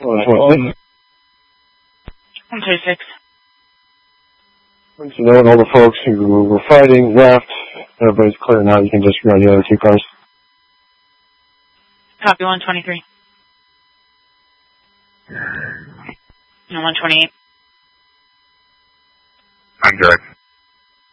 126. Once you know all the folks who were fighting left, everybody's clear now. You can disregard the other two cars. Copy 123. And 128. I'm direct.